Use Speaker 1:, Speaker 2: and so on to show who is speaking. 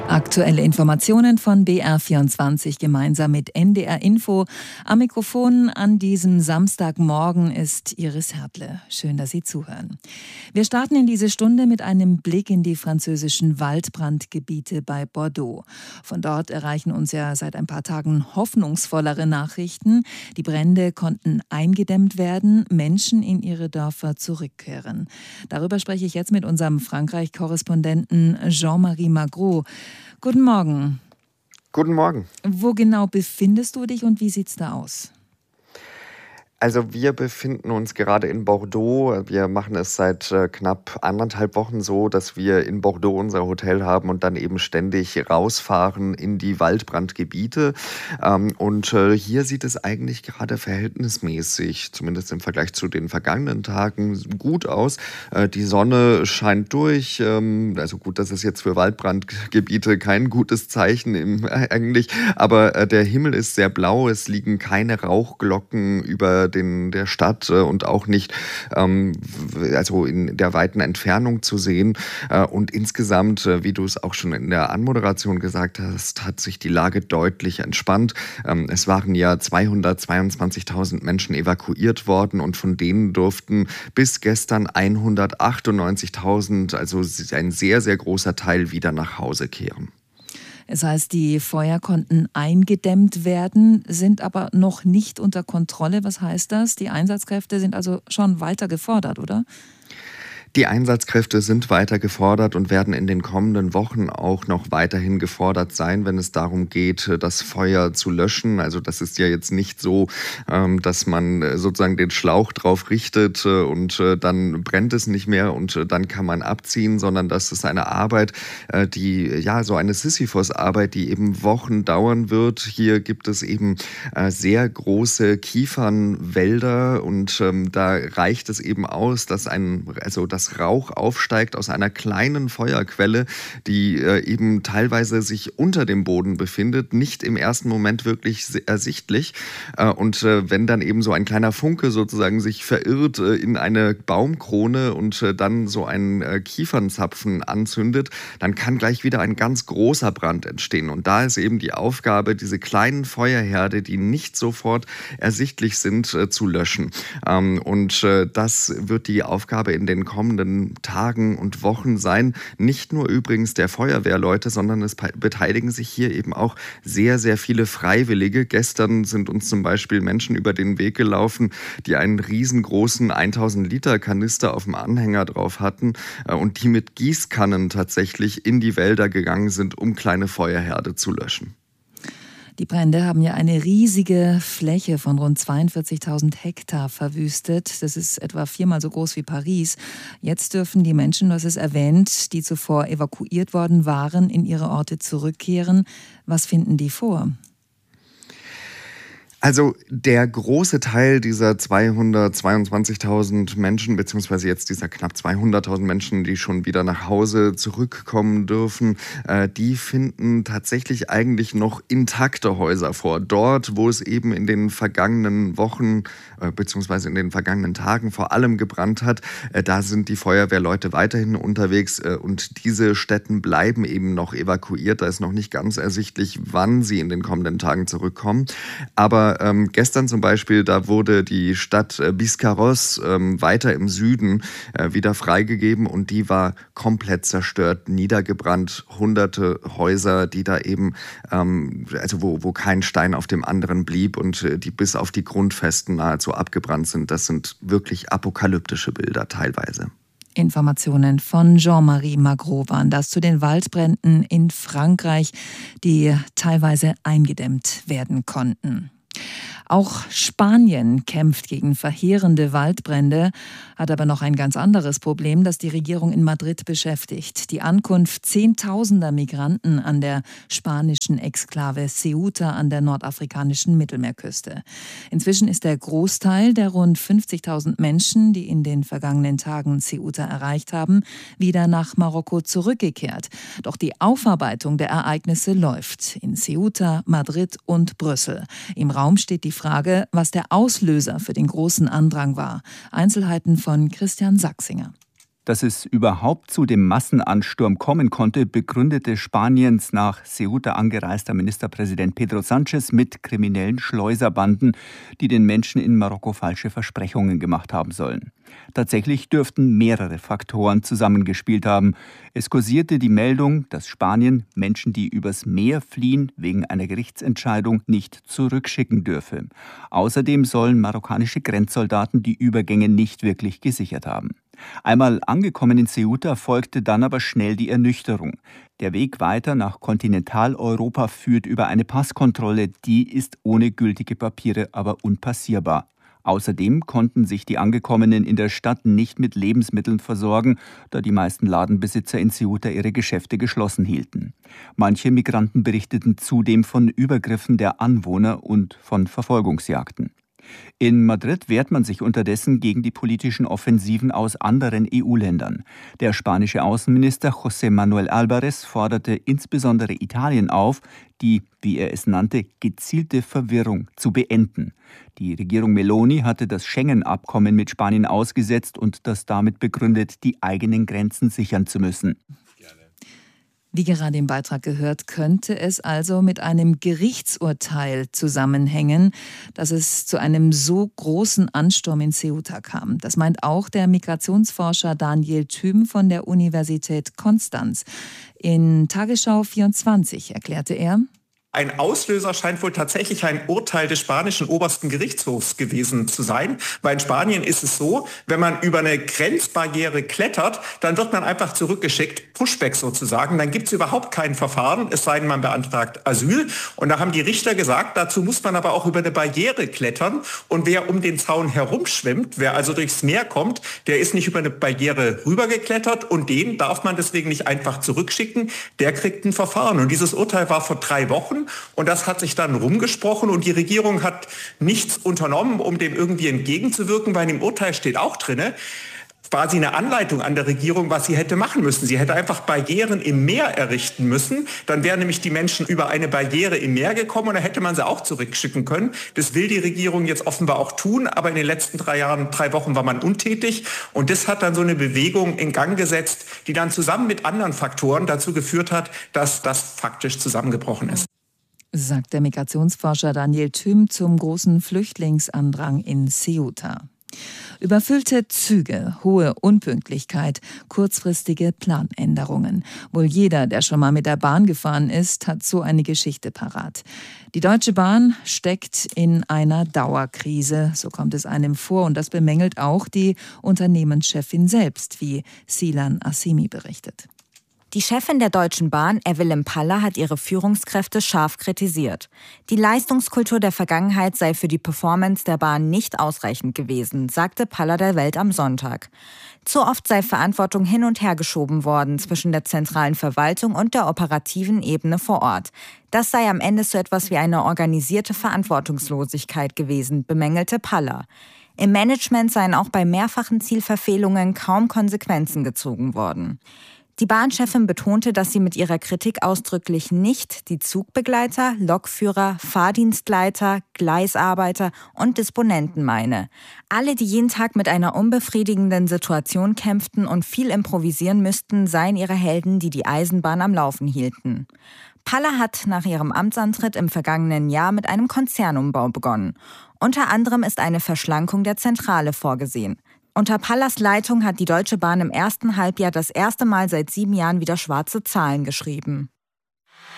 Speaker 1: Aktuelle Informationen von BR24 gemeinsam mit NDR Info. Am Mikrofon an diesem Samstagmorgen ist Iris Hertle. Schön, dass Sie zuhören. Wir starten in diese Stunde mit einem Blick in die französischen Waldbrandgebiete bei Bordeaux. Von dort erreichen uns ja seit ein paar Tagen hoffnungsvollere Nachrichten. Die Brände konnten eingedämmt werden, Menschen in ihre Dörfer zurückkehren. Darüber spreche ich jetzt mit unserem Frankreich-Korrespondenten Jean-Marie Magro. Guten Morgen.
Speaker 2: Guten Morgen.
Speaker 1: Wo genau befindest du dich und wie sieht's da aus?
Speaker 2: Also wir befinden uns gerade in Bordeaux. Wir machen es seit knapp 1,5 Wochen so, dass wir in Bordeaux unser Hotel haben und dann eben ständig rausfahren in die Waldbrandgebiete. Und hier sieht es eigentlich gerade verhältnismäßig, zumindest im Vergleich zu den vergangenen Tagen, gut aus. Die Sonne scheint durch. Also gut, das ist jetzt für Waldbrandgebiete kein gutes Zeichen eigentlich. Aber der Himmel ist sehr blau. Es liegen keine Rauchglocken über der Stadt und auch nicht also in der weiten Entfernung zu sehen. Und insgesamt, wie du es auch schon in der Anmoderation gesagt hast, hat sich die Lage deutlich entspannt. Es waren ja 222.000 Menschen evakuiert worden und von denen durften bis gestern 198.000, also ein sehr, sehr großer Teil, wieder nach Hause kehren.
Speaker 1: Es heißt, die Feuer konnten eingedämmt werden, sind aber noch nicht unter Kontrolle. Was heißt das? Die Einsatzkräfte sind also schon weiter gefordert, oder?
Speaker 2: Die Einsatzkräfte sind weiter gefordert und werden in den kommenden Wochen auch noch weiterhin gefordert sein, wenn es darum geht, das Feuer zu löschen. Also das ist ja jetzt nicht so, dass man sozusagen den Schlauch drauf richtet und dann brennt es nicht mehr und dann kann man abziehen, sondern das ist eine Arbeit, so eine Sisyphos-Arbeit, die eben Wochen dauern wird. Hier gibt es eben sehr große Kiefernwälder und da reicht es eben aus, dass das Rauch aufsteigt aus einer kleinen Feuerquelle, die eben teilweise sich unter dem Boden befindet, nicht im ersten Moment wirklich ersichtlich. Und wenn dann eben so ein kleiner Funke sozusagen sich verirrt in eine Baumkrone und dann so einen Kiefernzapfen anzündet, dann kann gleich wieder ein ganz großer Brand entstehen. Und da ist eben die Aufgabe, diese kleinen Feuerherde, die nicht sofort ersichtlich sind, zu löschen. Und das wird die Aufgabe in den kommenden Tagen und Wochen sein. Nicht nur übrigens der Feuerwehrleute, sondern es beteiligen sich hier eben auch sehr, sehr viele Freiwillige. Gestern sind uns zum Beispiel Menschen über den Weg gelaufen, die einen riesengroßen 1000-Liter-Kanister auf dem Anhänger drauf hatten und die mit Gießkannen tatsächlich in die Wälder gegangen sind, um kleine Feuerherde zu löschen.
Speaker 1: Die Brände haben ja eine riesige Fläche von rund 42.000 Hektar verwüstet. Das ist etwa 4-mal so groß wie Paris. Jetzt dürfen die Menschen, du hast es erwähnt, die zuvor evakuiert worden waren, in ihre Orte zurückkehren. Was finden die vor?
Speaker 2: Also der große Teil dieser 222.000 Menschen, beziehungsweise jetzt dieser knapp 200.000 Menschen, die schon wieder nach Hause zurückkommen dürfen, die finden tatsächlich eigentlich noch intakte Häuser vor. Dort, wo es eben in den vergangenen Wochen, beziehungsweise in den vergangenen Tagen vor allem gebrannt hat, da sind die Feuerwehrleute weiterhin unterwegs und diese Städten bleiben eben noch evakuiert. Da ist noch nicht ganz ersichtlich, wann sie in den kommenden Tagen zurückkommen. Aber gestern zum Beispiel, da wurde die Stadt Biscarrosse weiter im Süden wieder freigegeben und die war komplett zerstört, niedergebrannt. Hunderte Häuser, die da eben, wo kein Stein auf dem anderen blieb und die bis auf die Grundfesten nahezu abgebrannt sind. Das sind wirklich apokalyptische Bilder teilweise.
Speaker 1: Informationen von Jean-Marie Magro waren das zu den Waldbränden in Frankreich, die teilweise eingedämmt werden konnten. Auch Spanien kämpft gegen verheerende Waldbrände, hat aber noch ein ganz anderes Problem, das die Regierung in Madrid beschäftigt. Die Ankunft zehntausender Migranten an der spanischen Exklave Ceuta an der nordafrikanischen Mittelmeerküste. Inzwischen ist der Großteil der rund 50.000 Menschen, die in den vergangenen Tagen Ceuta erreicht haben, wieder nach Marokko zurückgekehrt. Doch die Aufarbeitung der Ereignisse läuft in Ceuta, Madrid und Brüssel. Im Raum steht die Frage, was der Auslöser für den großen Andrang war. Einzelheiten von Christian Sachsinger.
Speaker 3: Dass es überhaupt zu dem Massenansturm kommen konnte, begründete Spaniens nach Ceuta angereister Ministerpräsident Pedro Sánchez mit kriminellen Schleuserbanden, die den Menschen in Marokko falsche Versprechungen gemacht haben sollen. Tatsächlich dürften mehrere Faktoren zusammengespielt haben. Es kursierte die Meldung, dass Spanien Menschen, die übers Meer fliehen, wegen einer Gerichtsentscheidung nicht zurückschicken dürfe. Außerdem sollen marokkanische Grenzsoldaten die Übergänge nicht wirklich gesichert haben. Einmal angekommen in Ceuta folgte dann aber schnell die Ernüchterung. Der Weg weiter nach Kontinentaleuropa führt über eine Passkontrolle, die ist ohne gültige Papiere aber unpassierbar. Außerdem konnten sich die Angekommenen in der Stadt nicht mit Lebensmitteln versorgen, da die meisten Ladenbesitzer in Ceuta ihre Geschäfte geschlossen hielten. Manche Migranten berichteten zudem von Übergriffen der Anwohner und von Verfolgungsjagden. In Madrid wehrt man sich unterdessen gegen die politischen Offensiven aus anderen EU-Ländern. Der spanische Außenminister José Manuel Álvarez forderte insbesondere Italien auf, die, wie er es nannte, gezielte Verwirrung zu beenden. Die Regierung Meloni hatte das Schengen-Abkommen mit Spanien ausgesetzt und das damit begründet, die eigenen Grenzen sichern zu müssen.
Speaker 1: Wie gerade im Beitrag gehört, könnte es also mit einem Gerichtsurteil zusammenhängen, dass es zu einem so großen Ansturm in Ceuta kam. Das meint auch der Migrationsforscher Daniel Thüm von der Universität Konstanz. In Tagesschau 24 erklärte er:
Speaker 4: Ein Auslöser scheint wohl tatsächlich ein Urteil des spanischen obersten Gerichtshofs gewesen zu sein. Weil in Spanien ist es so, wenn man über eine Grenzbarriere klettert, dann wird man einfach zurückgeschickt, Pushback sozusagen. Dann gibt es überhaupt kein Verfahren, es sei denn, man beantragt Asyl. Und da haben die Richter gesagt, dazu muss man aber auch über eine Barriere klettern. Und wer um den Zaun herumschwimmt, wer also durchs Meer kommt, der ist nicht über eine Barriere rübergeklettert und den darf man deswegen nicht einfach zurückschicken. Der kriegt ein Verfahren. Und dieses Urteil war vor 3 Wochen. Und das hat sich dann rumgesprochen und die Regierung hat nichts unternommen, um dem irgendwie entgegenzuwirken, weil im Urteil steht auch drinne, quasi eine Anleitung an der Regierung, was sie hätte machen müssen. Sie hätte einfach Barrieren im Meer errichten müssen. Dann wären nämlich die Menschen über eine Barriere im Meer gekommen und da hätte man sie auch zurückschicken können. Das will die Regierung jetzt offenbar auch tun, aber in den letzten 3 Wochen war man untätig. Und das hat dann so eine Bewegung in Gang gesetzt, die dann zusammen mit anderen Faktoren dazu geführt hat, dass das faktisch zusammengebrochen ist.
Speaker 1: Sagt der Migrationsforscher Daniel Thüm zum großen Flüchtlingsandrang in Ceuta. Überfüllte Züge, hohe Unpünktlichkeit, kurzfristige Planänderungen. Wohl jeder, der schon mal mit der Bahn gefahren ist, hat so eine Geschichte parat. Die Deutsche Bahn steckt in einer Dauerkrise, so kommt es einem vor. Und das bemängelt auch die Unternehmenschefin selbst, wie Silan Assimi berichtet.
Speaker 5: Die Chefin der Deutschen Bahn, Evelyn Paller, hat ihre Führungskräfte scharf kritisiert. Die Leistungskultur der Vergangenheit sei für die Performance der Bahn nicht ausreichend gewesen, sagte Paller der Welt am Sonntag. Zu oft sei Verantwortung hin und her geschoben worden zwischen der zentralen Verwaltung und der operativen Ebene vor Ort. Das sei am Ende so etwas wie eine organisierte Verantwortungslosigkeit gewesen, bemängelte Paller. Im Management seien auch bei mehrfachen Zielverfehlungen kaum Konsequenzen gezogen worden. Die Bahnchefin betonte, dass sie mit ihrer Kritik ausdrücklich nicht die Zugbegleiter, Lokführer, Fahrdienstleiter, Gleisarbeiter und Disponenten meine. Alle, die jeden Tag mit einer unbefriedigenden Situation kämpften und viel improvisieren müssten, seien ihre Helden, die die Eisenbahn am Laufen hielten. Paller hat nach ihrem Amtsantritt im vergangenen Jahr mit einem Konzernumbau begonnen. Unter anderem ist eine Verschlankung der Zentrale vorgesehen. Unter Pallers Leitung hat die Deutsche Bahn im ersten Halbjahr das erste Mal seit 7 Jahren wieder schwarze Zahlen geschrieben.